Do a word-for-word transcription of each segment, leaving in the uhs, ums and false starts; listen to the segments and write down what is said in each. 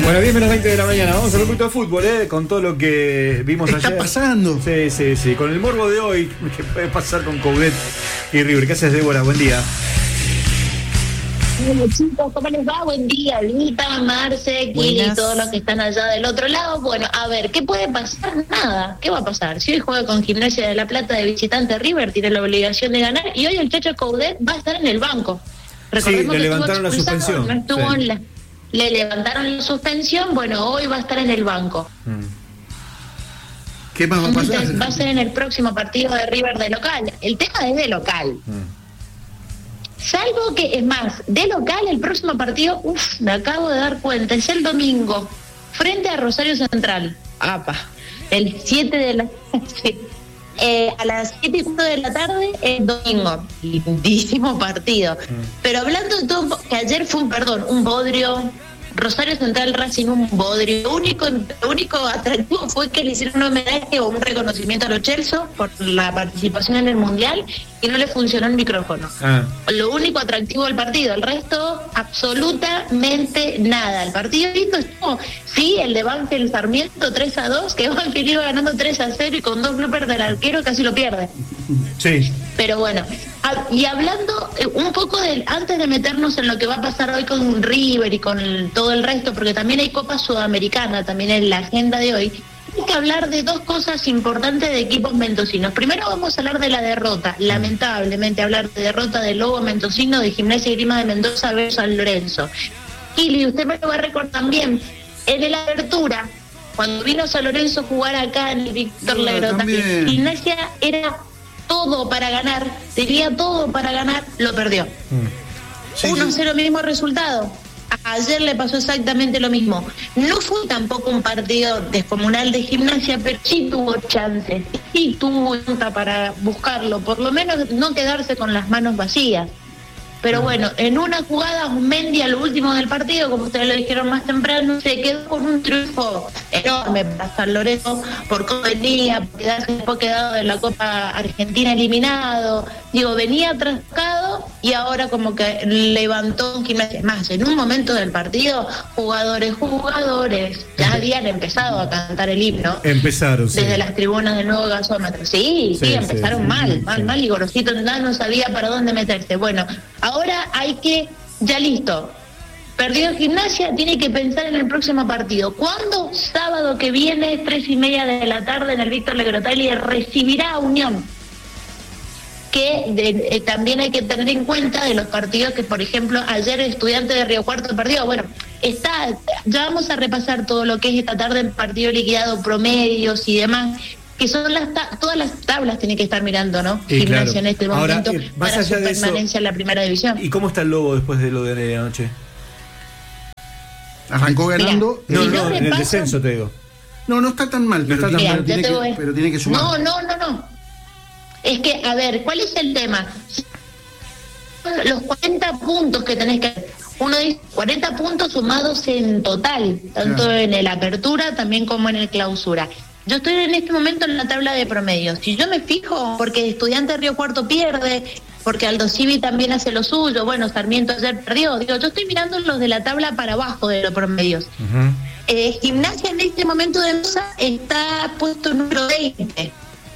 Bueno, diez menos veinte de la mañana, vamos a ver un poquito de fútbol, ¿eh? Con todo lo que vimos ¿Está ayer. ¿Está pasando? Sí, sí, sí. Con el morbo de hoy, que puede pasar con Coudet y River. ¿Qué haces, Débora? Buen día. Hola chicos, ¿cómo les va? Buen día, Lita, Marce, Kili y todos los que están allá del otro lado. Bueno, a ver, ¿qué puede pasar? Nada. ¿Qué va a pasar? Si hoy juega con Gimnasia de la Plata de visitante, River tiene la obligación de ganar y hoy el Chacho Coudet va a estar en el banco. Recordemos sí, le levantaron la suspensión. No estuvo sí. en la, le levantaron la suspensión, bueno, hoy va a estar en el banco. Mm. ¿Qué más va a pasar? Entonces, va a ser en el próximo partido de River de local. El tema es de local. Mm. Salvo que, es más, de local el próximo partido, uff, me acabo de dar cuenta, es el domingo, frente a Rosario Central. Apa, el siete de la sí. eh, a las siete y cuarto de la tarde, el domingo. Lindísimo partido. Mm. Pero hablando de todo, que ayer fue un, perdón, un bodrio. Rosario Central Racing un bodrio. Lo único, lo único atractivo fue que le hicieron un homenaje o un reconocimiento a los Chelsea por la participación en el Mundial y no le funcionó el micrófono. Ah. Lo único atractivo del partido, el resto absolutamente nada. El partido estuvo, sí, el de Banfield Sarmiento tres a dos, que Banfield iba ganando tres a cero y con dos bloopers del arquero casi lo pierde. Sí. Pero bueno, y hablando un poco de, antes de meternos en lo que va a pasar hoy con River y con el, todo el resto, porque también hay Copa Sudamericana, también en la agenda de hoy, hay que hablar de dos cosas importantes de equipos mendocinos. Primero vamos a hablar de la derrota, lamentablemente hablar de derrota del Lobo Mendocino de Gimnasia y Grima de Mendoza versus San Lorenzo. Y usted me lo va a recordar también, en la apertura, cuando vino San Lorenzo a jugar acá en el Víctor no, Legrota, Gimnasia era todo para ganar, tenía todo para ganar, lo perdió. Sí, uno cero sí. Mismo resultado. Ayer le pasó exactamente lo mismo. No fue tampoco un partido descomunal de Gimnasia, pero sí tuvo chances, sí tuvo cuenta para buscarlo, por lo menos no quedarse con las manos vacías. Pero bueno, en una jugada, Mendy a lo último del partido, como ustedes lo dijeron más temprano, se quedó con un triunfo enorme para San Lorenzo, por cómo venía, por quedarse después quedado de la Copa Argentina eliminado. Digo, venía atrascado y ahora como que levantó un Gimnasia. Más, en un momento del partido, jugadores, jugadores, ya habían empezado a cantar el himno. Empezaron, sí. Desde las tribunas del nuevo gasómetro. Sí, sí, sí empezaron sí, mal, sí, mal, sí. mal, y Gorosito no sabía para dónde meterse. Bueno, ahora hay que, ya listo, perdió Gimnasia, tiene que pensar en el próximo partido. ¿Cuándo? Sábado que viene, tres y media de la tarde en el Víctor Legrotali, recibirá a Unión. Que de, eh, también hay que tener en cuenta de los partidos que, por ejemplo, ayer el Estudiante de Río Cuarto perdió. Bueno, está, ya vamos a repasar todo lo que es esta tarde en partido liquidado, promedios y demás, que son las ta- todas las tablas tiene que estar mirando, ¿no? Y Gimnasia claro. en este Ahora, momento eh, para su permanencia eso, en la primera división. ¿Y cómo está el Lobo después de lo de anoche? Arrancó ganando. Mirá, no, no, no en el pasa, descenso te digo. No, no está tan mal, no pero, está tiene, tan pero, mal. Tiene que, pero tiene que sumar. No, no, no, no. Es que, a ver, ¿cuál es el tema? Los cuarenta puntos que tenés que... Uno dice cuarenta puntos sumados en total, tanto claro. en el apertura también como en el clausura. Yo estoy en este momento en la tabla de promedios. Si yo me fijo, porque Estudiante de Río Cuarto pierde, porque Aldo Civi también hace lo suyo, bueno, Sarmiento ayer perdió, digo, yo estoy mirando los de la tabla para abajo de los promedios. Uh-huh. Eh, Gimnasia en este momento de mesa está puesto número veinte.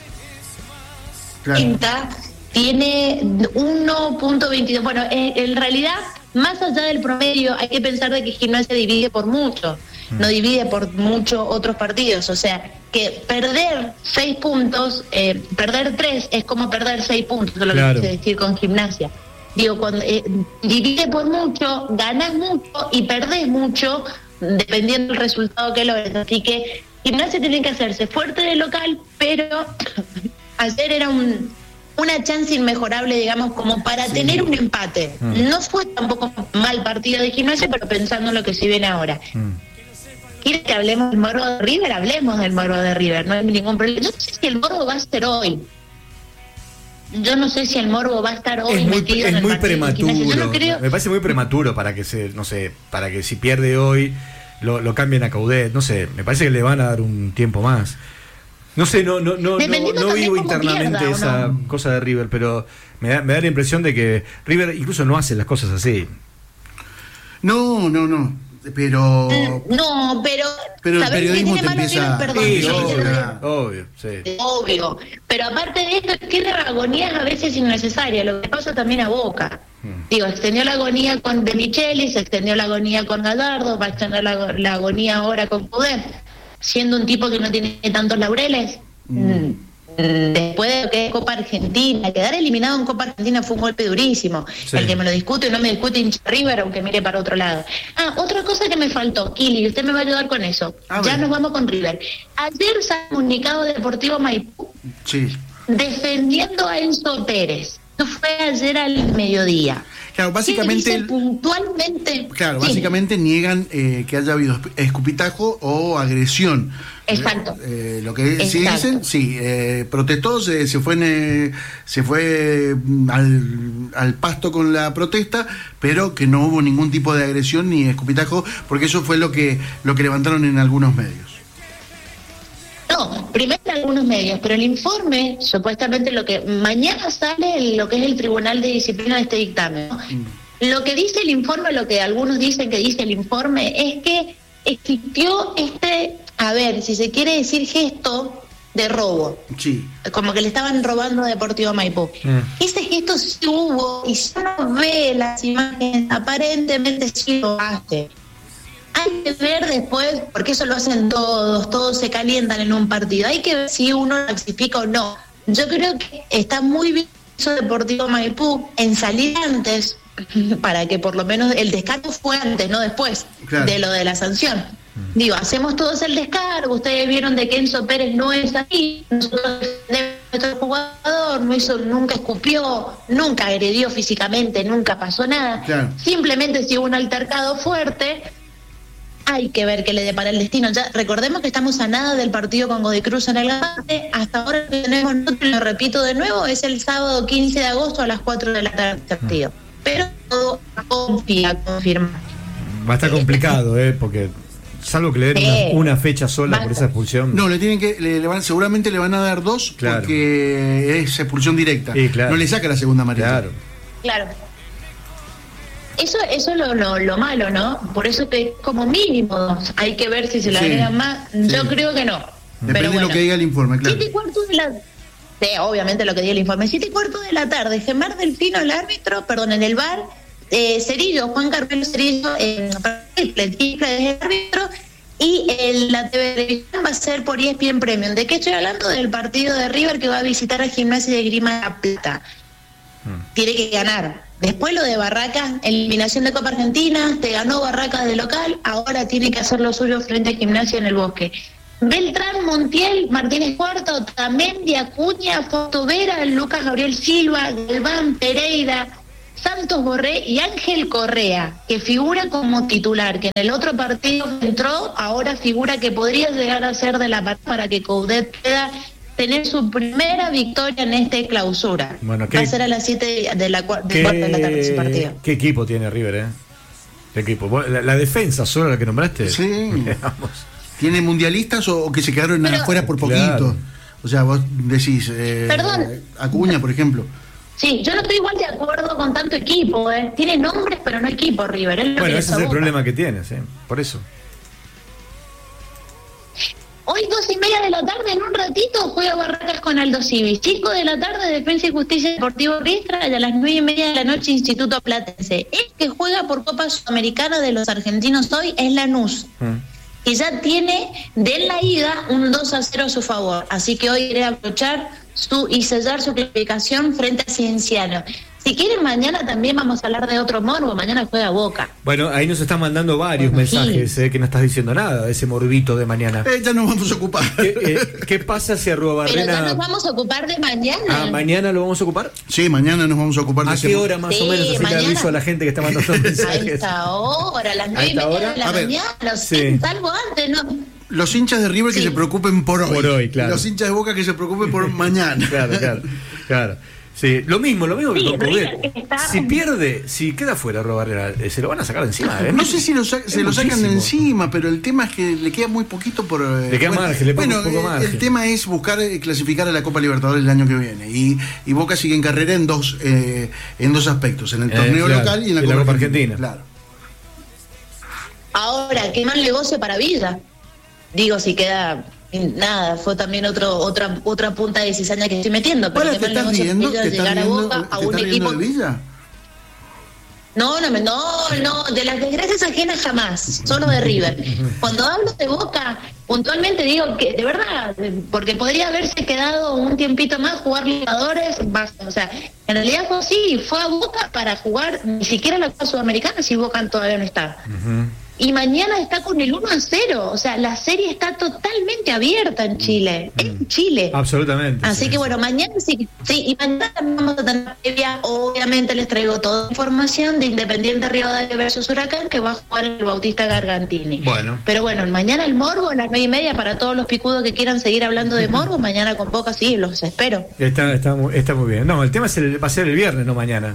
Claro. Quinta, tiene uno punto veintidós. Bueno, eh, en realidad, más allá del promedio, hay que pensar de que Gimnasia divide por mucho, mm. no divide por muchos otros partidos. O sea, que perder seis puntos, eh, perder tres es como perder seis puntos, es lo claro. que quise decir con Gimnasia. Digo, cuando eh, divide por mucho, ganas mucho y perdés mucho, dependiendo del resultado que logres. Así que Gimnasia tiene que hacerse fuerte de local, pero ayer era un, una chance inmejorable, digamos, como para sí. tener un empate. Mm. No fue tampoco mal partido de Gimnasia, pero pensando en lo que se viene ahora. Mm. ¿Quiere que hablemos del morbo de River? Hablemos del morbo de River, no hay ningún problema. Yo no sé si el morbo va a ser hoy. Yo no sé si el morbo va a estar hoy. Es muy, metido es en el muy prematuro. Yo no creo... Me parece muy prematuro para que se, no sé, para que si pierde hoy lo, lo cambien a Coudet. No sé, me parece que le van a dar un tiempo más. No sé, no no no no, no vivo internamente pierda, esa no? cosa de River, pero me da, me da la impresión de que River incluso no hace las cosas así. No, no, no. pero... No, pero... Pero el periodismo te malo, empieza... perdón, Sí, tiene- obvio, obvio, sí. Obvio, pero aparte de esto tiene agonías a veces innecesarias, lo que pasa también a Boca. Mm. Digo, extendió la agonía con De Michelis, se extendió la agonía con Gallardo, va a extender la, la agonía ahora con Coudet, siendo un tipo que no tiene tantos laureles. Mm. Después de lo que es Copa Argentina, quedar eliminado en Copa Argentina fue un golpe durísimo. Sí. El que me lo discute no me discute hincha River, aunque mire para otro lado. Ah, otra cosa que me faltó, Kili, usted me va a ayudar con eso. A Ya ver. nos vamos con River. Ayer salió un comunicado Deportivo Maipú Sí. defendiendo a Enzo Pérez. Eso fue ayer al mediodía. Claro, ¿Qué básicamente... dice puntualmente? Claro, Sí, básicamente niegan eh, que haya habido escupitajo o agresión. Exacto. Eh, eh, lo que sí Exacto. dicen, sí, eh, protestó, se, se fue en, eh, se fue mm, al, al pasto con la protesta, pero que no hubo ningún tipo de agresión ni escupitajo, porque eso fue lo que lo que levantaron en algunos medios. No, primero en algunos medios, pero el informe, supuestamente lo que mañana sale en lo que es el Tribunal de Disciplina de este dictamen, ¿no? Mm. Lo que dice el informe, lo que algunos dicen que dice el informe, es que existió este, a ver, si se quiere decir gesto de robo, Sí. como que le estaban robando a Deportivo Maipú. Mm. Ese gesto sí hubo y si uno ve las imágenes, aparentemente sí lo hace. Hay que ver después, porque eso lo hacen todos, todos se calientan en un partido. Hay que ver si uno lo clasifica o no. Yo creo que está muy bien eso Deportivo Maipú en salir antes, para que por lo menos el descargo fue antes, no después, Claro. de lo de la sanción. Digo, hacemos todos el descargo, ustedes vieron de que Enzo Pérez no es así, nosotros defendemos a nuestro jugador, no hizo, nunca escupió, nunca agredió físicamente, nunca pasó nada. Claro. Simplemente si hubo un altercado fuerte, hay que ver qué le depara el destino. Ya recordemos que estamos a nada del partido con Godoy Cruz en el Gambate. Hasta ahora lo que tenemos, lo repito de nuevo, es el sábado quince de agosto a las cuatro de la tarde partido. Pero todo confía, confirma. Va a estar complicado, ¿eh? Porque salvo que le den Sí. una, una fecha sola por Basta. esa expulsión. No, le tienen que, le, le van, seguramente le van a dar dos, Claro. porque es expulsión directa. Sí, claro. No le saca la segunda amarilla. Claro. Claro. Eso, eso es lo, lo, lo malo, ¿no? Por eso que como mínimo dos. Hay que ver si se lo Sí. agregan más. Yo Sí. creo que no. Depende Pero de bueno. lo que diga el informe, claro. Siete y cuarto de la... Sí, obviamente lo que diga el informe. Siete y cuarto de la tarde, Gemar Delfino, el árbitro, perdón, en el bar, eh, Cerillo, Juan Carmelo Cerillo, eh, el árbitro, y el, la televisión va a ser por E S P N Premium. ¿De qué estoy hablando? Del partido de River que va a visitar a Gimnasia de Grima La Plata. Tiene que ganar. Después lo de Barracas, eliminación de Copa Argentina, te ganó Barracas de local, ahora tiene que hacer lo suyo frente a Gimnasia en el Bosque. Beltrán, Montiel, Martínez Cuarto, Tamendi, Acuña, Fotovera, Lucas Gabriel Silva, Galván, Pereira, Santos Borré y Ángel Correa, que figura como titular, que en el otro partido entró, ahora figura que podría llegar a ser de la parte para que Coudet pueda tener su primera victoria en esta clausura. Bueno, ¿qué- va a ser a las siete de la, cua- de ¿Qué, cuarta de la tarde ese partido. ¿Qué equipo tiene River, eh? ¿Qué equipo? Vos, La, la defensa solo la que nombraste. Sí. Veamos. ¿Tiene mundialistas o, o que se quedaron Pero- afuera por poquito? Claro. O sea, vos decís, eh, Perdón. Acuña, por ejemplo. Sí, yo no estoy igual de acuerdo con tanto equipo, ¿eh? Tiene nombres, pero no equipo, River. Es lo que Bueno, les ese es el aboca. problema que tienes, ¿eh? Por eso. Hoy dos y media de la tarde, en un ratito, juega Barracas con Aldo Civi. Cinco de la tarde, Defensa y Justicia Deportivo Riestra, y a las nueve y media de la noche, Instituto Platense. El que juega por Copa Sudamericana de los argentinos hoy es Lanús, Mm. que ya tiene de la ida un dos a cero a su favor. Así que hoy iré a aprovechar su, y sellar su clasificación frente a Cienciano. Si quieren, mañana también vamos a hablar de otro morbo. Mañana juega Boca. Bueno, ahí nos están mandando varios Bueno, mensajes, sí. eh, que no estás diciendo nada de ese morbito de mañana. Eh, ya nos vamos a ocupar. ¿Qué, eh, ¿qué pasa si Pero ya Arruabarrena... nos vamos a ocupar de mañana. Ah, ¿mañana lo vamos a ocupar? Sí, mañana nos vamos a ocupar de ¿A ese qué mo- hora más Sí, o menos? Así le mañana. aviso a la gente que está mandando A mensajes. esta hora, a las nueve y esta media hora? de la A ver. mañana, los Sí. salvo antes, ¿no? Los hinchas de River que Sí. se preocupen por hoy. Por hoy, claro. Los hinchas de Boca que se preocupen por mañana. Claro, claro, claro. Sí, lo mismo, lo mismo que Sí, con River Coudet. que está- Si pierde, si queda fuera Arruabarrena, eh, se lo van a sacar de encima, ¿eh? No sé si lo sa- se Es lo sacan de muchísimo. encima, pero el tema es que le queda muy poquito por... eh, Le queda margen, le pongo bueno, un poco eh, margen. el tema es buscar eh, clasificar a la Copa Libertadores el año que viene. Y, y Boca sigue en carrera en dos eh, en dos aspectos, en el Eh, torneo claro, local y en la, y la Copa, Copa Argentina. Argentina. Claro. Ahora, qué mal negocio para Villa. Digo, si queda nada, fue también otro otra otra punta de cizaña que estoy metiendo. Pero ¿Te estás riendo? ¿Te estás riendo? A un equipo de Villa? No, no, no, no, de las desgracias ajenas jamás, solo de River. Cuando hablo de Boca, puntualmente digo que, de verdad, porque podría haberse quedado un tiempito más, jugar Libertadores, más, o sea, en realidad fue así, fue a Boca para jugar ni siquiera la Copa Sudamericana si Boca todavía no está. Uh-huh. Y mañana está con el uno a cero, o sea, la serie está totalmente abierta en Chile, mm. en Chile. Absolutamente. Así sí, que bueno, mañana sí, sí, y mañana también vamos a tener previa, obviamente les traigo toda la información de Independiente Rivadavia versus Huracán, que va a jugar el Bautista Gargantini. Bueno. Pero bueno, mañana el morbo a las nueve y media para todos los picudos que quieran seguir hablando de morbo, mañana con Boca sí, los espero. Está, está, muy, está muy bien. No, el tema es el, va a ser el viernes, no mañana.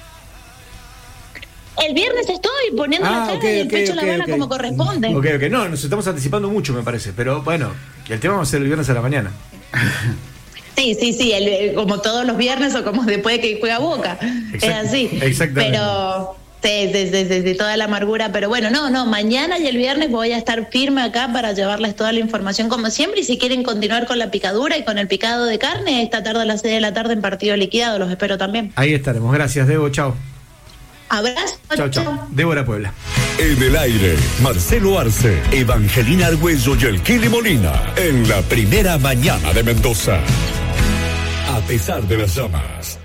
El viernes estoy poniendo ah, la cara okay, y el okay, pecho okay, la bala okay. como corresponde. Ok, ok, no, nos estamos anticipando mucho, me parece, pero bueno, el tema va a ser el viernes a la mañana. Sí, sí, sí, el, como todos los viernes o como después de que juega Boca. Exact, es así. Exactamente. Pero sí, sí, sí, sí, sí, toda la amargura, pero bueno, no, no, mañana y el viernes voy a estar firme acá para llevarles toda la información como siempre, y si quieren continuar con la picadura y con el picado de carne, esta tarde a las seis de la tarde en Partido Liquidado, los espero también. Ahí estaremos, gracias, Debo, chao. Abrazo. Chao, chao. Débora Puebla. En el aire, Marcelo Arce, Evangelina Argüello y el Kili Molina. En la primera mañana de Mendoza. A pesar de las llamas.